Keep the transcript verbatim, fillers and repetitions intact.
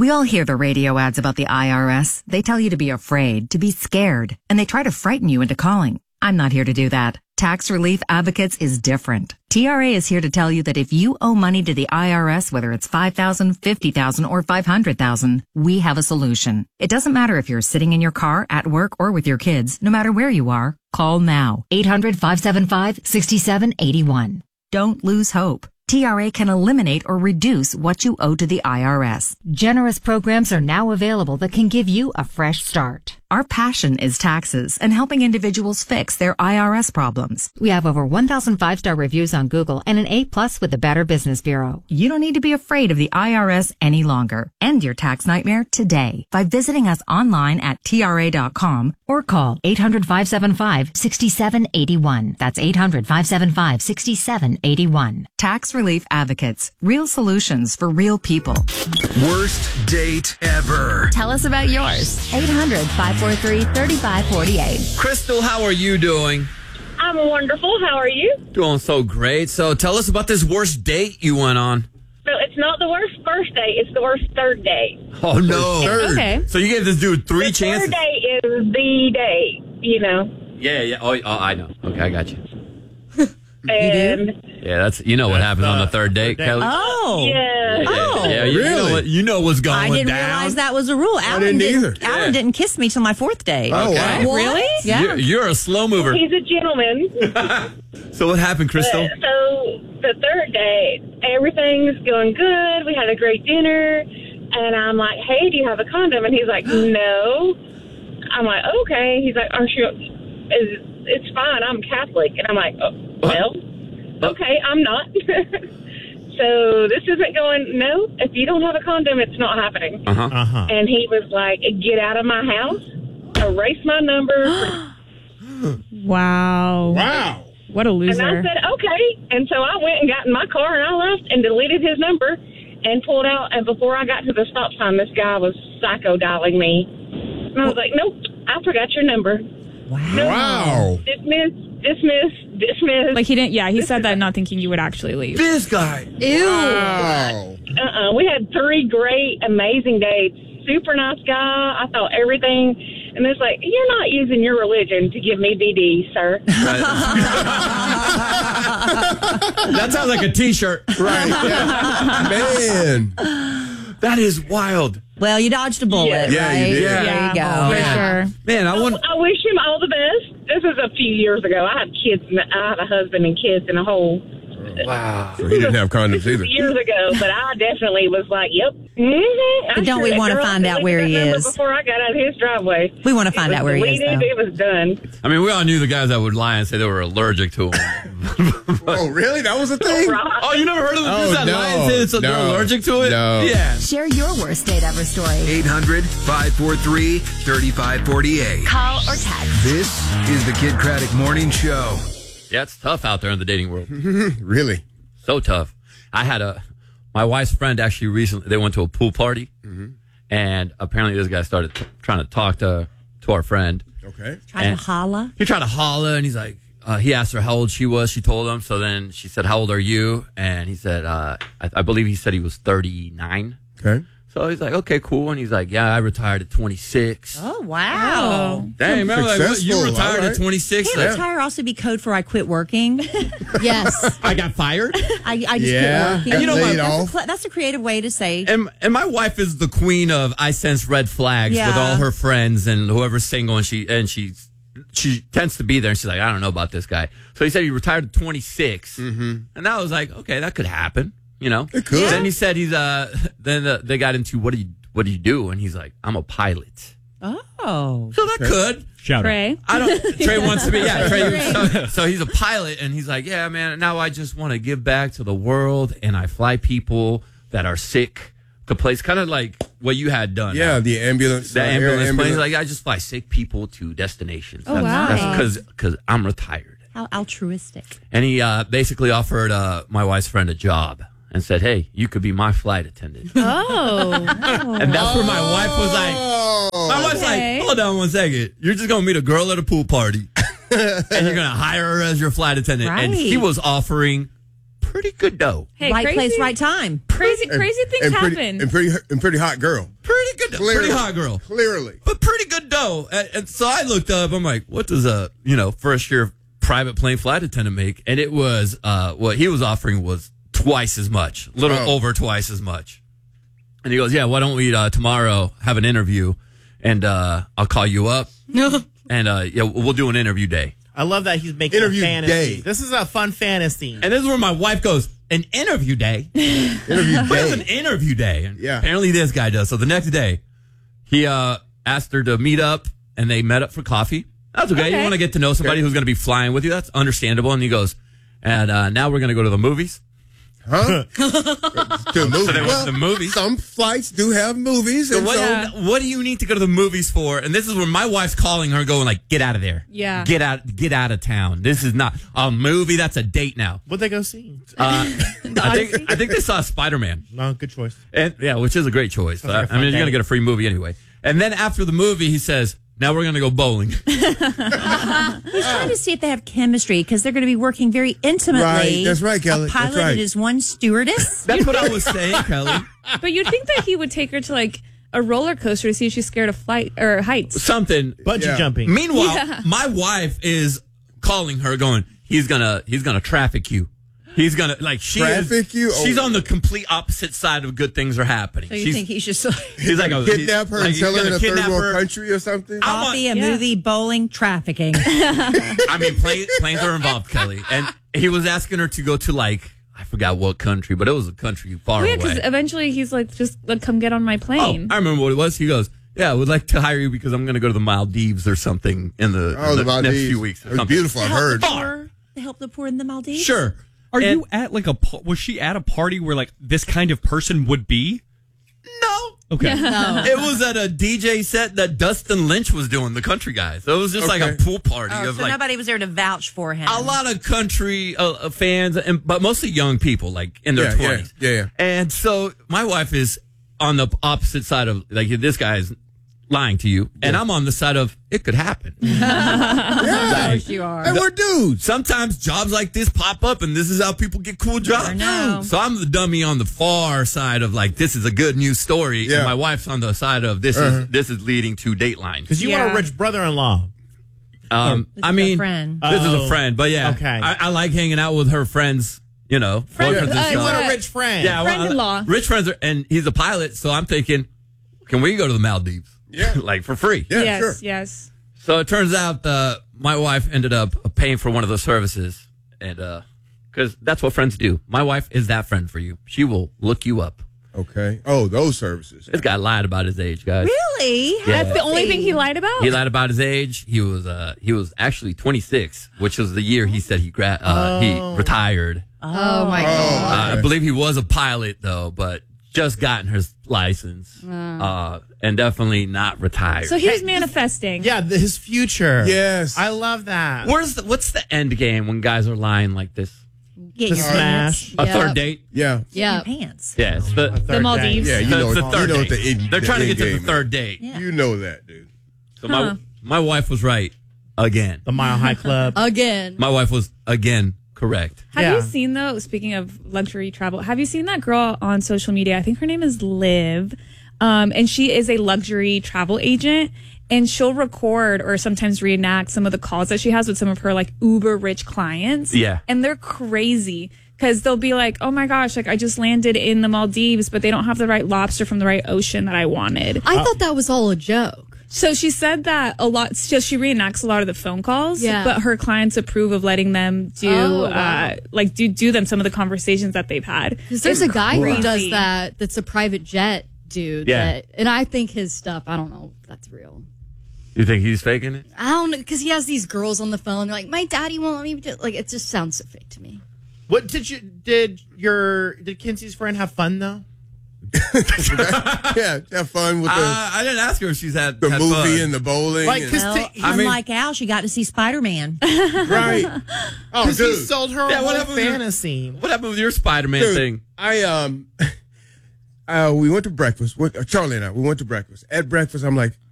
We all hear the radio ads about the I R S. They tell you to be afraid, to be scared, and they try to frighten you into calling. I'm not here to do that. Tax Relief Advocates is different. T R A is here to tell you that if you owe money to the I R S, whether it's five thousand dollars, fifty thousand dollars, or five hundred thousand dollars, we have a solution. It doesn't matter if you're sitting in your car, at work, or with your kids. No matter where you are, call now. eight hundred, five seven five, six seven eight one. Don't lose hope. T R A can eliminate or reduce what you owe to the I R S. Generous programs are now available that can give you a fresh start. Our passion is taxes and helping individuals fix their I R S problems. We have over one thousand five-star reviews on Google and an A plus with the Better Business Bureau. You don't need to be afraid of the I R S any longer. End your tax nightmare today by visiting us online at T R A dot com or call eight hundred, five seven five, six seven eight one. That's eight hundred, five seven five, six seven eight one. Tax Relief Advocates. Real solutions for real people. Worst date ever. Tell us about yours. eight hundred, five four three, three five four eight. Crystal, how are you doing? I'm wonderful. How are you? Doing so great. So tell us about this worst date you went on. So it's not the worst first date. It's the worst third date. Oh, no. Third. Okay. So you gave this dude three the chances? third date is the date, you know. Yeah, yeah. Oh, oh, I know. Okay, I got you. And Yeah, that's you know what happens on the third date, Kelly. Oh. yeah. Yeah, Oh, yeah, you, you know really? what, you know what's going I didn't down. realize that was a rule. Alan didn't either. Alan Yeah. didn't kiss me till my fourth date. Oh, wow. What? Really? Yeah. You're, you're a slow mover. He's a gentleman. So what happened, Crystal? Uh, so the third date, everything's going good. We had a great dinner. And I'm like, hey, do you have a condom? And he's like, no. I'm like, okay. He's like, aren't you? Is, it's fine. I'm Catholic. And I'm like, oh, well, okay, I'm not. So this isn't going, no, if you don't have a condom, it's not happening. Uh-huh. Uh-huh. And he was like, get out of my house, erase my number. Wow. Wow. What a And I loser. said, okay. And so I went and got in my car and I left and deleted his number and pulled out. And before I got to the stop sign, this guy was psycho dialing me. And I was like, nope, I forgot your number. Wow. Wow. Dismiss, dismiss, dismiss. Like he didn't, yeah, he said that not thinking you would actually leave. This guy. Ew. Wow. Uh-uh. We had three great, amazing dates. Super nice guy. I thought everything. And it's like, you're not using your religion to give me B D, sir. That sounds like a T-shirt. Right. Yeah. Man. That is wild. Well, you dodged a bullet, Yeah. Yeah, right? you did. There Yeah, you go. for man. sure. Man, I want. I wish him all the best. This is a few years ago. I had kids. And I had a husband and kids and a whole. Wow. So he didn't have condoms either. Years ago, but I definitely was like, "Yep." Mm-hmm. But don't we wanna find out where he is? Before I got out of his driveway, We want to find It out was where he is, deleted, though. It was done. I mean, we all knew the guys that would lie and say they were allergic to him. Oh, really? That was a thing? Right. Oh, you never heard of the Oh, dudes that no. lie and say it's, No. they're allergic to it? No. Yeah. Share your worst date ever story. eight hundred, five four three, three five four eight. Call or text. This is the Kid Craddock Morning Show. Yeah, it's tough out there in the dating world. Really? So tough. I had a, my wife's friend actually recently, they went to a pool party, and apparently this guy started t- trying to talk to, to our friend. Okay. Trying to And- holla. He tried to holler, and he's like, uh, he asked her how old she was. She told him. So then she said, how old are you? And he said, uh, I, I believe he said he was thirty-nine. Okay. So he's like, okay, cool. And he's like, yeah, I retired at twenty-six. Oh, wow. Dang, man, like, what, you Successful, retired all right. at twenty-six? Can't retire also be code for I quit working? Yes. I got fired. I, I just Yeah, quit working. got You know what? laid That's, off. a, cl- that's a creative way to say. And, and my wife is the queen of I sense red flags Yeah. with all her friends and whoever's single, and she and she she tends to be there. And she's like, I don't know about this guy. So he said he retired at twenty-six, mm-hmm. and I was like, okay, that could happen, you know. It could. Then he said he's uh. Then uh, they got into what do you what do you do? And he's like, I'm a pilot. Oh. So that could. Shout Trey. I don't. Trey wants to be. Yeah, Trey. So, so he's a pilot, and he's like, yeah, man. Now I just want to give back to the world, and I fly people that are sick to place, kind of like what you had done. Yeah, the ambulance. The uh, air ambulance, ambulance. planes. Like I just fly sick people to destinations. Oh, wow. That's because because I'm retired. How altruistic. And he uh, basically offered uh, my wife's friend a job and said, hey, you could be my flight attendant. Oh. And that's where my wife was like, my wife's Okay. like, hold on one second. You're just going to meet a girl at a pool party and you're going to hire her as your flight attendant. And Right. he was offering pretty good dough. Hey, right crazy, place, right time. Crazy, crazy things and pretty, happen. And pretty, and pretty hot girl. Pretty good dough. Clearly. Pretty hot girl. Clearly. But pretty good dough. And, and so I looked up, I'm like, what does a, you know, first year private plane flight attendant make? And it was, uh, what he was offering was twice as much, a little Oh. over twice as much. And he goes, yeah, why don't we, uh, tomorrow have an interview and, uh, I'll call you up and, uh, yeah, we'll do an interview day. I love that he's making Interview a fantasy. day. This is a fun fantasy. And this is where my wife goes, an interview day? Interview What's an day. interview day? And Yeah. apparently this guy does. So the next day, he uh, asked her to meet up, and they met up for coffee. That's okay. Okay. You want to get to know somebody who's going to be flying with you. That's understandable. And he goes, and uh, now we're going to go to the movies. Huh? to the movie. So they went Well, to the movies. Some flights do have movies. So and what, so, what do you need to go to the movies for? And this is where my wife's calling her, going like, "Get out of there! Yeah. get out, get out of town. This is not a movie. That's a date now." What'd they go see? Uh, I think I think they saw Spider Man. No, good choice. And yeah, which is a great choice. Sounds like a I fun mean, you're day. gonna get a free movie anyway. And then after the movie, he says, "Now we're gonna go bowling." He's trying to see if they have chemistry because they're going to be working very intimately. Right, that's right, Kelly, A that's pilot right. and his one stewardess. That's what I was saying, Kelly. But you'd think that he would take her to like a roller coaster to see if she's scared of flight or heights. Something. Bungee Yeah. jumping. Meanwhile, Yeah. my wife is calling her, going, "He's gonna, he's gonna traffic you. He's gonna like she Traffic is, you? She's Oh. on the complete opposite side of good things are happening. So you she's, think he's just he's like a kidnap her like, and he's sell her gonna in a third kidnap world her. country or something? I'm on- coffee, a Yeah. movie, bowling, trafficking. I mean, plane, planes are involved, Kelly. And he was asking her to go to like, I forgot what country, but it was a country far Oh, yeah, away. because eventually he's like, just like, come get on my Oh, plane. I remember what it was. He goes, "Yeah, I would like to hire you because I'm going to go to the Maldives or something in the, Oh, in the the next Maldives. few weeks." Or It was something. beautiful, I've heard. Far. They help the poor in the Maldives. Sure. Are And- you at like a pa- was she at a party where like this kind of person would be? No. Okay. It was at a D J set that Dustin Lynch was doing, the country guy. So it was just like a Okay. pool party Oh, of so like nobody was there to vouch for him. a lot of country uh, uh, fans, and but mostly young people, like in their Yeah, yeah, twenties. yeah, yeah. And so my wife is on the opposite side of like this guy's lying to you, and I'm on the side of it could happen. Yeah. you are. And we're dudes. Sometimes jobs like this pop up, and this is how people get cool jobs. I know. So I'm the dummy on the far side of like this is a good news story, Yeah. and my wife's on the side of this Uh-huh. is this is leading to Dateline. Because you Yeah. want a rich brother-in-law. Um, This I is a mean, friend. this is a Oh. friend, but yeah, Okay. I, I like hanging out with her friends. You know, Friend- boyfriends and uh, You stuff. want what? a rich friend. Yeah, well, Friend-in-law. rich friends are, and he's a pilot, so I'm thinking, can we go to the Maldives? Yeah. like for free. Yeah, yes, sure. yes. So it turns out uh, my wife ended up paying for one of those services, and because that's what friends do. My wife is that friend for you. She will look you up. Okay. Oh, those services. This guy lied about his age, guys. Really? Yeah. That's the only thing he lied about? He lied about his age. He was uh, he was actually twenty-six, which was the year he said he gra- uh, he retired. Oh, my Oh, God. Uh, I believe he was a pilot though, but just gotten his license, uh, and definitely not retired. So he was manifesting. Yeah, the, his future. Yes. I love that. Where's the, what's the end game when guys are lying like this? Get The your smash. A pants. third date? Yeah. Yeah. Pants. Yeah, it's the, Third The Maldives. day. Yeah, you the, know, the you third know date. what the end, They're the trying to end get to game the third date. Yeah. You know that, dude. So my my wife was right again. The Mile High Club. Again. My wife was again correct. Have Yeah. you seen though? Speaking of luxury travel, have you seen that girl on social media? I think her name is Liv, um, and she is a luxury travel agent. And she'll record or sometimes reenact some of the calls that she has with some of her like uber rich clients. Yeah. and they're crazy because they'll be like, "Oh my gosh, like I just landed in the Maldives, but they don't have the right lobster from the right ocean that I wanted." I thought that was all a joke. So she said that a lot. So she reenacts a lot of the phone calls, Yeah. but her clients approve of letting them do, Oh, wow. uh, like do do them some of the conversations that they've had. Because there's It's a guy who crazy. does that that's a private jet dude. Yeah. That, and I think his stuff, I don't know if that's real. You think he's faking it? I don't know, because he has these girls on the phone. They're like, my daddy won't let me do Like, it just sounds so fake to me. What did you did your did Kinsey's friend have fun though? Yeah, have fun with the, Uh, I didn't ask her if she's had the had movie fun. and the bowling. Like, and- 'cause Well, to- I mean- unlike Al, she got to see Spider Man. right. Oh, Because he dude. sold her Yeah, a what whole happened with your- fantasy. What happened with your Spider-Man Dude, thing? I um, uh, we went to breakfast. Went, uh, Charlie and I, we went to breakfast. At breakfast, I'm like,